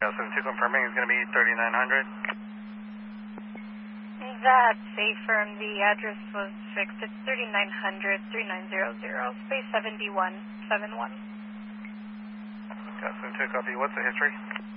2 confirming is going to be 3900. That's affirmed. The address was fixed. It's 3900, 3900, space 7171. 2 copy. What's the history?